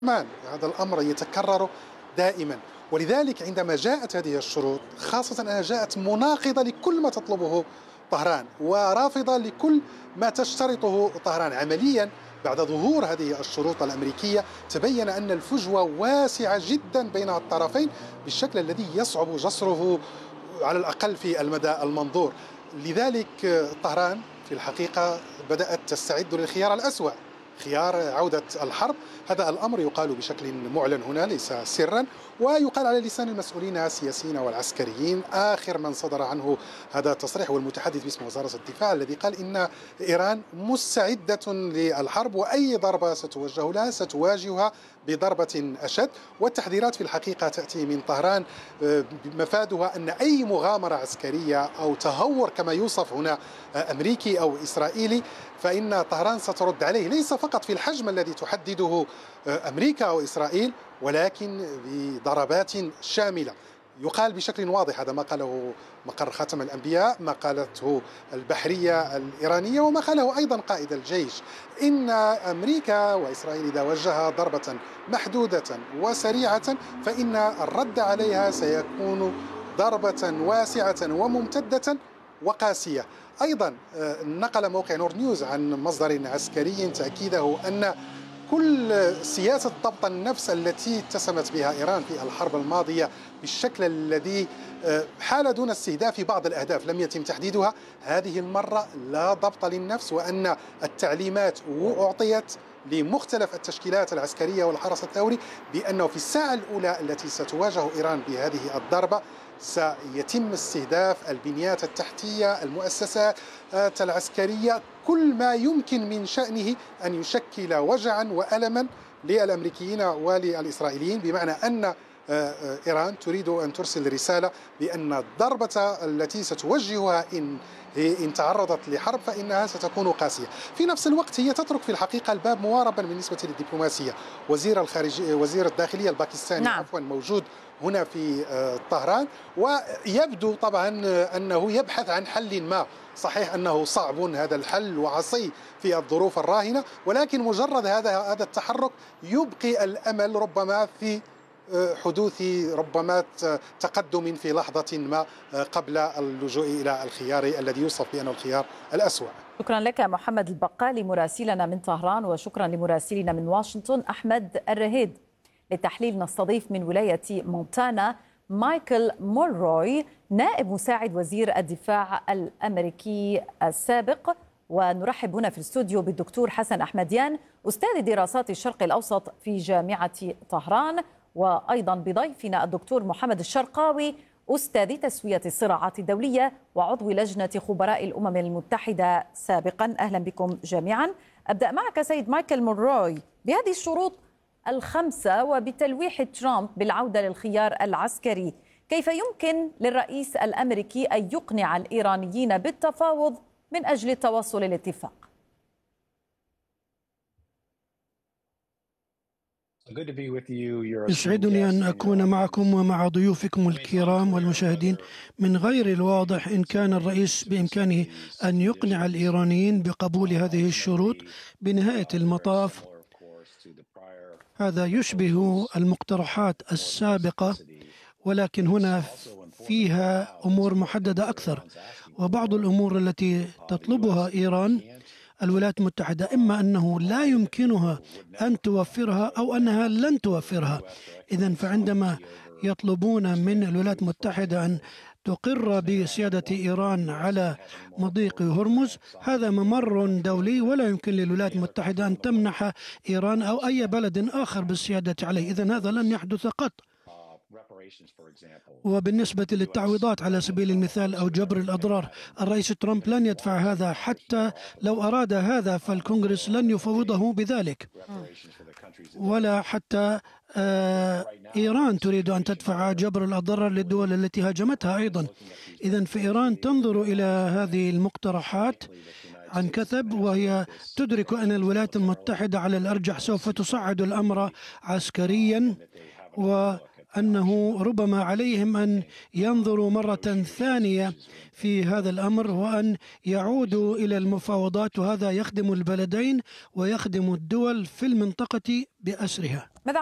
هذا الأمر يتكرر دائما. ولذلك عندما جاءت هذه الشروط، خاصة أنها جاءت مناقضة لكل ما تطلبه طهران ورافضة لكل ما تشترطه طهران عمليا. بعد ظهور هذه الشروط الأمريكية تبين أن الفجوة واسعة جدا بين الطرفين بالشكل الذي يصعب جسره على الأقل في المدى المنظور. لذلك طهران في الحقيقة بدأت تستعد للخيار الأسوأ، خيار عودة الحرب. هذا الأمر يقال بشكل معلن هنا، ليس سرا، ويقال على لسان المسؤولين السياسيين والعسكريين. آخر من صدر عنه هذا التصريح هو المتحدث باسم وزارة الدفاع، الذي قال إن إيران مستعدة للحرب، وأي ضربة ستوجه لها ستواجهها بضربة أشد. والتحذيرات في الحقيقة تأتي من طهران، مفادها أن أي مغامرة عسكرية أو تهور كما يوصف هنا أمريكي أو إسرائيلي، فإن طهران سترد عليه، ليس فقط في الحجم الذي تحدده أمريكا أو إسرائيل، ولكن بضربات شاملة. يقال بشكل واضح، هذا ما قاله مقر خاتم الأنبياء، ما قالته البحرية الإيرانية، وما قاله أيضا قائد الجيش، إن أمريكا وإسرائيل إذا وجه ضربة محدودة وسريعة فإن الرد عليها سيكون ضربة واسعة وممتدة وقاسية. أيضا نقل موقع نور نيوز عن مصدر عسكري تأكيده أن كل سياسة ضبط النفس التي اتسمت بها إيران في الحرب الماضية بالشكل الذي حال دون استهداف بعض الأهداف لم يتم تحديدها، هذه المرة لا ضبط للنفس، وأن التعليمات أعطيت لمختلف التشكيلات العسكرية والحرس الثوري بأنه في الساعة الأولى التي ستواجه إيران بهذه الضربة سيتم استهداف البنيات التحتية، المؤسسات العسكرية، كل ما يمكن من شأنه أن يشكل وجعا وألما للأمريكيين وللإسرائيليين، بمعنى أن إيران تريد أن ترسل رسالة بأن الضربة التي ستوجهها إن تعرضت لحرب فإنها ستكون قاسية. في نفس الوقت هي تترك في الحقيقة الباب مواربا بالنسبة للدبلوماسية. وزير الداخلية الباكستاني موجود هنا في طهران، ويبدو طبعا أنه يبحث عن حل ما. صحيح أنه صعب هذا الحل وعصي في الظروف الراهنة، ولكن مجرد هذا التحرك يبقي الأمل ربما في حدوث ربما تقدم في لحظة ما قبل اللجوء إلى الخيار الذي يوصف بأنه الخيار الأسوأ. شكرا لك محمد البقالي مراسلنا من طهران، وشكرا لمراسلنا من واشنطن أحمد الرهيد. للتحليل نستضيف من ولاية مونتانا مايكل مونروي نائب مساعد وزير الدفاع الأمريكي السابق، ونرحب هنا في الاستوديو بالدكتور حسن أحمديان أستاذ دراسات الشرق الأوسط في جامعة طهران، وأيضا بضيفنا الدكتور محمد الشرقاوي أستاذ تسوية الصراعات الدولية وعضو لجنة خبراء الأمم المتحدة سابقا. أهلا بكم جميعا. أبدأ معك سيد مايكل مونروي، بهذه الشروط الخمسة وبتلويح ترامب بالعودة للخيار العسكري، كيف يمكن للرئيس الأمريكي أن يقنع الإيرانيين بالتفاوض من أجل التوصل لاتفاق؟ يسعدني أن أكون معكم ومع ضيوفكم الكرام والمشاهدين. من غير الواضح إن كان الرئيس بإمكانه أن يقنع الإيرانيين بقبول هذه الشروط. بنهاية المطاف هذا يشبه المقترحات السابقة، ولكن هنا فيها أمور محددة أكثر، وبعض الأمور التي تطلبها إيران الولايات المتحدة إما أنه لا يمكنها أن توفرها أو أنها لن توفرها. إذن فعندما يطلبون من الولايات المتحدة أن تقر بسيادة إيران على مضيق هرمز، هذا ممر دولي ولا يمكن للولايات المتحدة أن تمنح إيران أو أي بلد آخر بالسيادة عليه. إذن هذا لن يحدث قط. وبالنسبة للتعويضات على سبيل المثال أو جبر الأضرار، الرئيس ترامب لن يدفع هذا، حتى لو أراد هذا فالكونغرس لن يفوضه بذلك، ولا حتى إيران تريد أن تدفع جبر الأضرار للدول التي هاجمتها أيضا. إذن فإيران تنظر إلى هذه المقترحات عن كثب، وهي تدرك أن الولايات المتحدة على الأرجح سوف تصعد الأمر عسكريا، و أنه ربما عليهم أن ينظروا مرة ثانية في هذا الأمر وأن يعودوا إلى المفاوضات، وهذا يخدم البلدين ويخدم الدول في المنطقة بأسرها.